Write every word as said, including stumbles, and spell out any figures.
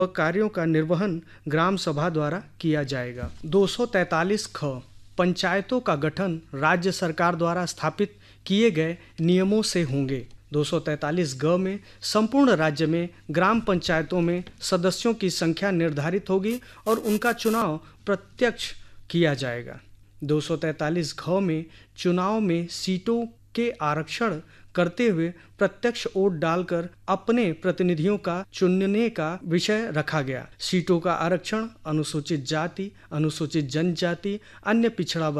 कार्यों का निर्वहन ग्राम सभा द्वारा किया जाएगा। दो सौ तैंतालीस ख पंचायतों का गठन राज्य सरकार द्वारा स्थापित किए गए नियमों से होंगे। दो सौ तैंतालीस ग में संपूर्ण राज्य में ग्राम पंचायतों में सदस्यों की संख्या निर्धारित होगी और उनका चुनाव प्रत्यक्ष किया जाएगा। दो सौ तैंतालीस घ में चुनाव में सीटों के आरक्षण करते हुए प्रत्यक्ष वोट डालकर अपने प्रतिनिधियों का चुनने का विषय रखा गया। सीटों का आरक्षण अनुसूचित जाति, अनुसूचित जनजाति, अन्य पिछड़ा